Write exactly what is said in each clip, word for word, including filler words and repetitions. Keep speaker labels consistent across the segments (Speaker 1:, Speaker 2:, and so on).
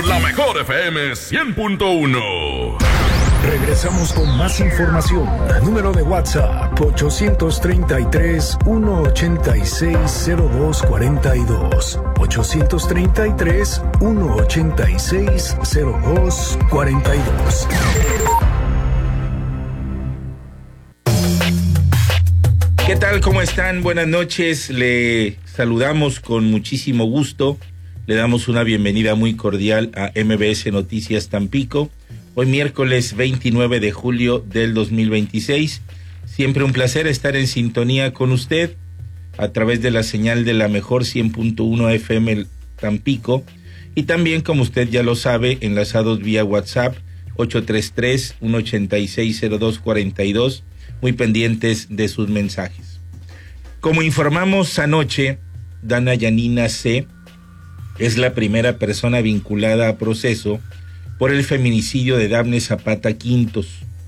Speaker 1: La mejor F M cien punto uno.
Speaker 2: Regresamos con más información. Número de WhatsApp ochocientos treinta y tres, ciento ochenta y seis, cero dos cuarenta y dos. ochocientos treinta y tres, ciento ochenta y seis, cero dos cuarenta y dos.
Speaker 3: ¿Qué tal? ¿Cómo están? Buenas noches. Le saludamos con muchísimo gusto. Le damos una bienvenida muy cordial a M B S Noticias Tampico. Hoy miércoles veintinueve de julio del dos mil veintiséis. Siempre un placer estar en sintonía con usted a través de la señal de la mejor cien punto uno F M Tampico. Y también, como usted ya lo sabe, enlazados vía WhatsApp ocho tres tres, ciento ochenta y seis, cero dos cuarenta y dos. Muy pendientes de sus mensajes. Como informamos anoche, Dana Yanina C. es la primera persona vinculada a proceso por el feminicidio de Dafne Zapata Quintos.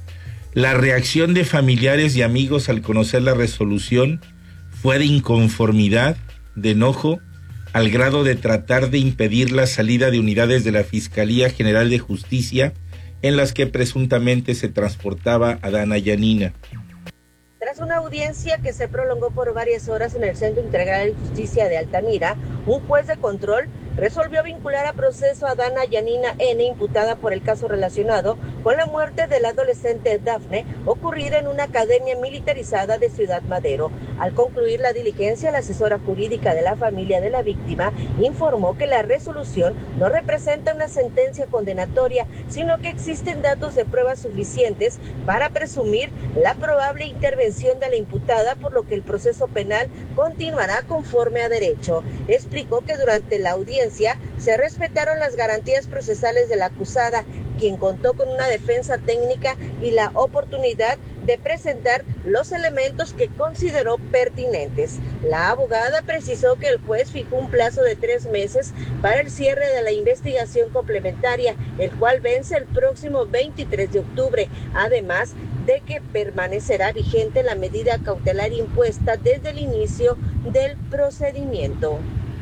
Speaker 3: La reacción de familiares y amigos al conocer la resolución fue de inconformidad, de enojo, al grado de tratar de impedir la salida de unidades de la Fiscalía General de Justicia en las que presuntamente se transportaba a Dana Yanina.
Speaker 4: Tras una audiencia que se prolongó por varias horas en el Centro Integral de Justicia de Altamira, un juez de control resolvió vincular a proceso a Dana Yanina N., imputada por el caso relacionado con la muerte del adolescente Dafne, ocurrida en una academia militarizada de Ciudad Madero. Al concluir la diligencia, la asesora jurídica de la familia de la víctima informó que la resolución no representa una sentencia condenatoria, sino que existen datos de pruebas suficientes para presumir la probable intervención de la imputada, por lo que el proceso penal continuará conforme a derecho. Explicó que durante la audiencia se respetaron las garantías procesales de la acusada, quien contó con una defensa técnica y la oportunidad de presentar los elementos que consideró pertinentes. La abogada precisó que el juez fijó un plazo de tres meses para el cierre de la investigación complementaria, el cual vence el próximo veintitrés de octubre, además de que permanecerá vigente la medida cautelar impuesta desde el inicio del procedimiento.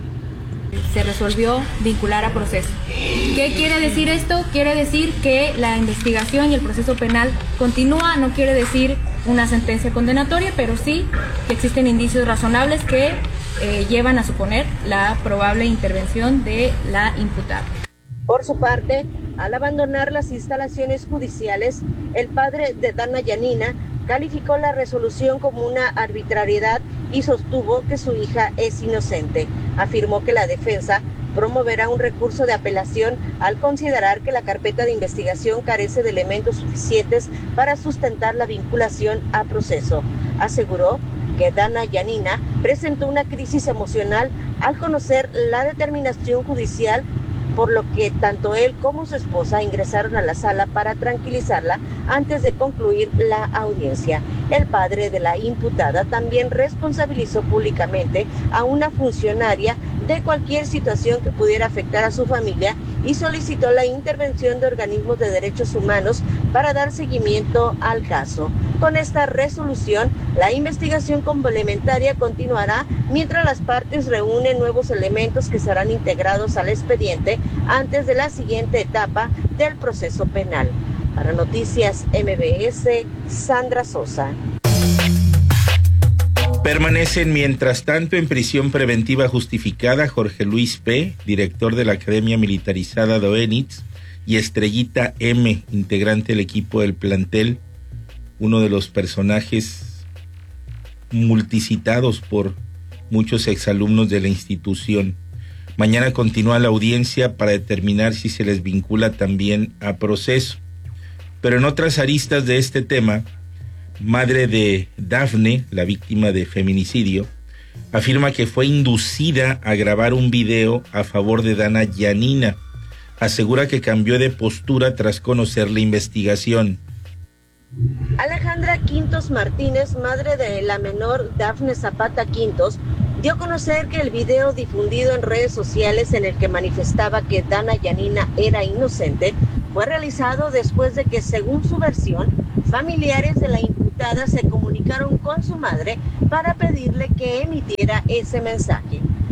Speaker 5: Se resolvió vincular a proceso. ¿Qué quiere decir esto? Quiere decir que la investigación y el proceso penal continúa, no quiere decir una sentencia condenatoria, pero sí que existen indicios razonables que eh, llevan a suponer la probable intervención de la imputada.
Speaker 4: Por su parte, al abandonar las instalaciones judiciales, el padre de Dana Yanina calificó la resolución como una arbitrariedad y sostuvo que su hija es inocente. Afirmó que la defensa promoverá un recurso de apelación al considerar que la carpeta de investigación carece de elementos suficientes para sustentar la vinculación a proceso. Aseguró que Dana Yanina presentó una crisis emocional al conocer la determinación judicial, por lo que tanto él como su esposa ingresaron a la sala para tranquilizarla antes de concluir la audiencia. El padre de la imputada también responsabilizó públicamente a una funcionaria de cualquier situación que pudiera afectar a su familia y solicitó la intervención de organismos de derechos humanos para dar seguimiento al caso. Con esta resolución, la investigación complementaria continuará mientras las partes reúnen nuevos elementos que serán integrados al expediente antes de la siguiente etapa del proceso penal. Para Noticias M B S, Sandra Sosa.
Speaker 3: Permanecen mientras tanto en prisión preventiva justificada Jorge Luis P., director de la Academia Militarizada de Oenitz, y Estrellita M., integrante del equipo del plantel, uno de los personajes multicitados por muchos exalumnos de la institución. Mañana continúa la audiencia para determinar si se les vincula también a proceso. Pero en otras aristas de este tema, madre de Dafne, la víctima de feminicidio, afirma que fue inducida a grabar un video a favor de Dana Yanina. Asegura que cambió de postura tras conocer la investigación.
Speaker 4: Alejandra Quintos Martínez, madre de la menor Dafne Zapata Quintos, dio a conocer que el video difundido en redes sociales en el que manifestaba que Dana Yanina era inocente fue realizado después de que, según su versión, familiares de la imputada se comunicaron con su madre para pedirle que emitiera ese mensaje.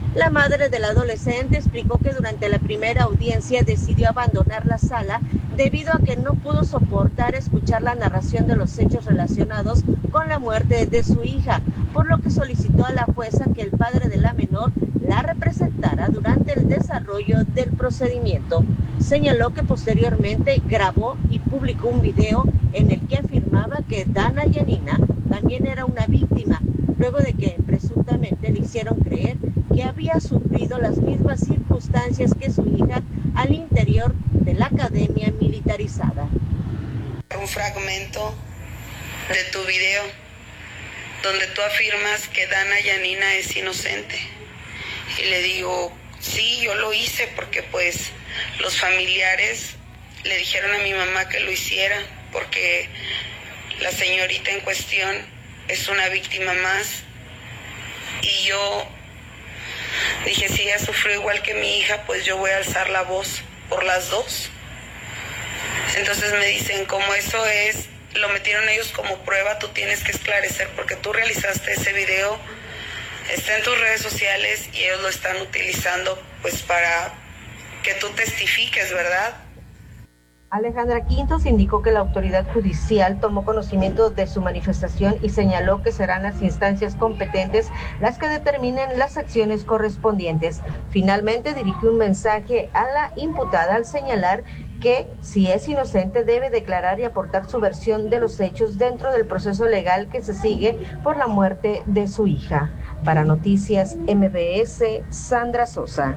Speaker 4: La madre del adolescente explicó que durante la primera audiencia decidió abandonar la sala debido a que no pudo soportar escuchar la narración de los hechos relacionados con la muerte de su hija, por lo que solicitó a la jueza que el padre de la menor la representara durante el desarrollo del procedimiento. Señaló que posteriormente grabó y publicó un video en el que afirmaba que Dana Yanina también era una víctima, luego de que presuntamente le hicieron creer que había sufrido las mismas circunstancias que su hija al interior de la academia militarizada.
Speaker 6: Un fragmento de tu video donde tú afirmas que Dana Yanina es inocente. Y le digo, sí, yo lo hice porque pues los familiares le dijeron a mi mamá que lo hiciera porque la señorita en cuestión es una víctima más. Y yo dije, si ella sufrió igual que mi hija, pues yo voy a alzar la voz por las dos. Entonces me dicen, como eso es, lo metieron ellos como prueba, tú tienes que esclarecer porque tú realizaste ese video, está en tus redes sociales y ellos lo están utilizando pues para que tú testifiques, ¿verdad?
Speaker 4: Alejandra Quintos indicó que la autoridad judicial tomó conocimiento de su manifestación y señaló que serán las instancias competentes las que determinen las acciones correspondientes. Finalmente dirigió un mensaje a la imputada al señalar que si es inocente debe declarar y aportar su versión de los hechos dentro del proceso legal que se sigue por la muerte de su hija. Para Noticias M B S, Sandra Sosa.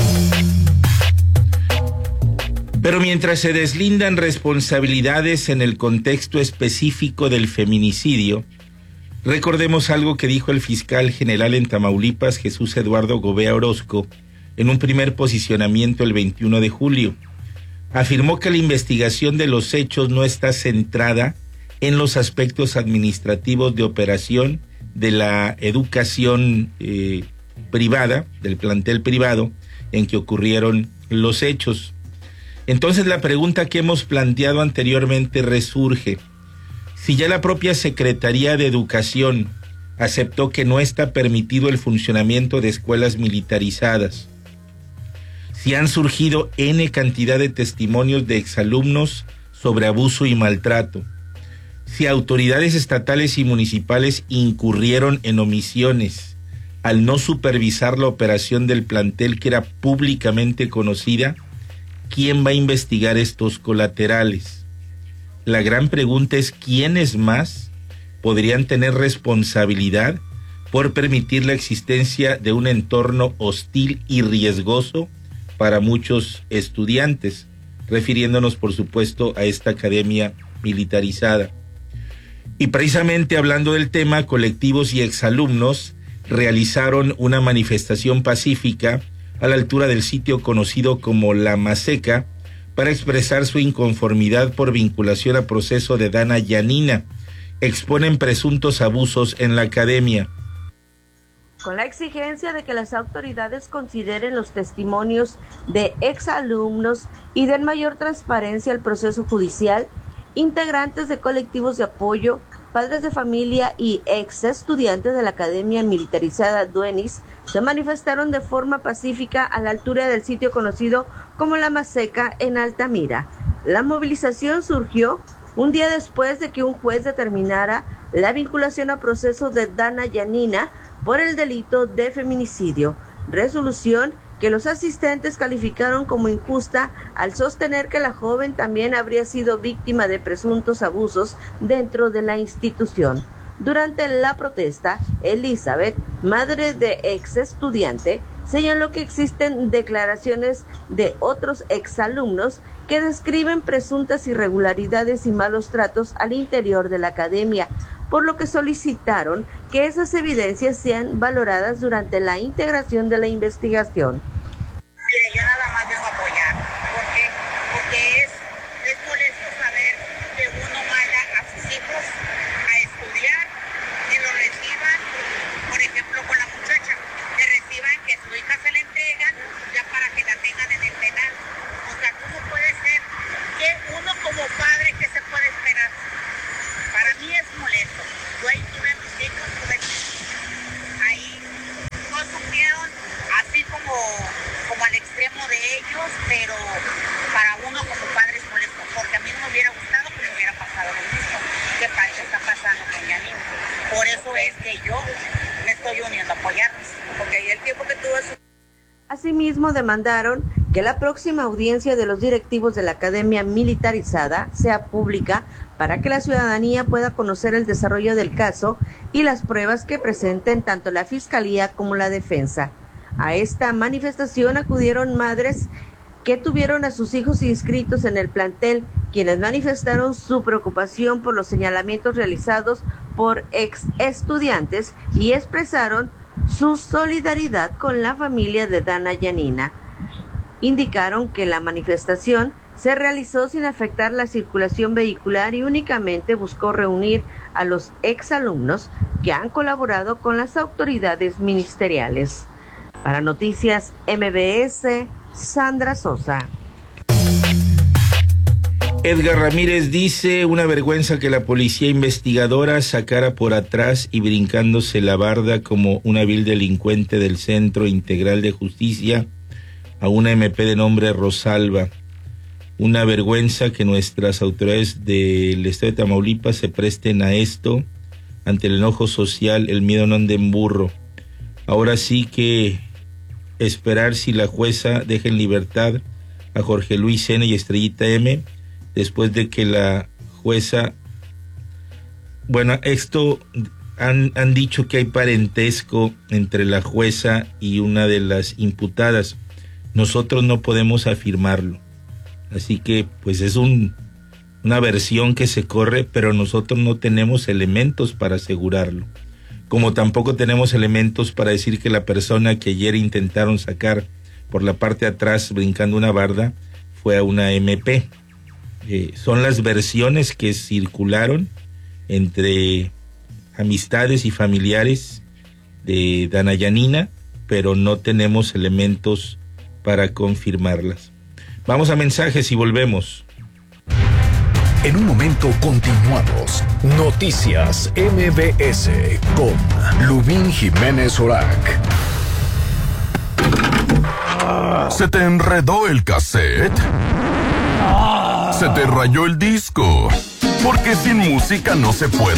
Speaker 3: Pero mientras se deslindan responsabilidades en el contexto específico del feminicidio, recordemos algo que dijo el fiscal general en Tamaulipas, Jesús Eduardo Gobea Orozco, en un primer posicionamiento el veintiuno de julio. Afirmó que la investigación de los hechos no está centrada en los aspectos administrativos de operación de la educación eh, privada, del plantel privado en que ocurrieron los hechos. Entonces la pregunta que hemos planteado anteriormente resurge. Si ya la propia Secretaría de Educación aceptó que no está permitido el funcionamiento de escuelas militarizadas, si han surgido N cantidad de testimonios de exalumnos sobre abuso y maltrato, si autoridades estatales y municipales incurrieron en omisiones al no supervisar la operación del plantel que era públicamente conocida, ¿quién va a investigar estos colaterales? La gran pregunta es ¿quiénes más podrían tener responsabilidad por permitir la existencia de un entorno hostil y riesgoso para muchos estudiantes, refiriéndonos por supuesto a esta academia militarizada? Y precisamente hablando del tema, colectivos y exalumnos realizaron una manifestación pacífica a la altura del sitio conocido como La Maseca para expresar su inconformidad por vinculación a proceso de Dana Yanina. Exponen presuntos abusos en la academia.
Speaker 4: Con la exigencia de que las autoridades consideren los testimonios de exalumnos y den mayor transparencia al proceso judicial, integrantes de colectivos de apoyo, padres de familia y ex estudiantes de la Academia Militarizada Duenis se manifestaron de forma pacífica a la altura del sitio conocido como La Maseca en Altamira. La movilización surgió un día después de que un juez determinara la vinculación a proceso de Dana Yanina por el delito de feminicidio, resolución que los asistentes calificaron como injusta al sostener que la joven también habría sido víctima de presuntos abusos dentro de la institución. Durante la protesta, Elizabeth, madre de ex estudiante, señaló que existen declaraciones de otros exalumnos que describen presuntas irregularidades y malos tratos al interior de la academia, por lo que solicitaron que esas evidencias sean valoradas durante la integración de la investigación.
Speaker 7: Mire, yo nada más dejo apoyar, porque, porque es, es molesto saber que uno manda a sus hijos a estudiar, que lo reciban, por ejemplo con la muchacha, que reciban que su hija se le entregan ya para que la tengan en el penal. O sea, ¿cómo puede ser que uno como padre, que se puede esperar? Para mí es molesto. Yo ahí tuve a mis hijos, tuve ahí no supieron hacer
Speaker 4: Asimismo, demandaron que la próxima audiencia de los directivos de la Academia Militarizada sea pública para que la ciudadanía pueda conocer el desarrollo del caso y las pruebas que presenten tanto la Fiscalía como la Defensa. A esta manifestación acudieron madres que tuvieron a sus hijos inscritos en el plantel, quienes manifestaron su preocupación por los señalamientos realizados por ex estudiantes y expresaron su solidaridad con la familia de Dana Yanina. Indicaron que la manifestación se realizó sin afectar la circulación vehicular y únicamente buscó reunir a los exalumnos que han colaborado con las autoridades ministeriales. Para Noticias M B S, Sandra Sosa.
Speaker 3: Edgar Ramírez dice, una vergüenza que la policía investigadora sacara por atrás y brincándose la barda como una vil delincuente del Centro Integral de Justicia a una M P de nombre Rosalba. Una vergüenza que nuestras autoridades del estado de Tamaulipas se presten a esto, ante el enojo social, el miedo no ande en burro. Ahora sí que esperar si la jueza deja en libertad a Jorge Luis N. y Estrellita M., después de que la jueza, bueno, esto han, han dicho que hay parentesco entre la jueza y una de las imputadas. Nosotros no podemos afirmarlo. Así que, pues es un, una versión que se corre, pero nosotros no tenemos elementos para asegurarlo. Como tampoco tenemos elementos para decir que la persona que ayer intentaron sacar por la parte de atrás brincando una barda fue a una M P. Eh, son las versiones que circularon entre amistades y familiares de Dana Yanina, pero no tenemos elementos para confirmarlas. Vamos a mensajes y volvemos.
Speaker 2: En un momento continuamos. Noticias M B S con Lubín Jiménez Orac.
Speaker 1: ¿Se te enredó el cassette? ¿Se te rayó el disco? Porque sin música no se puede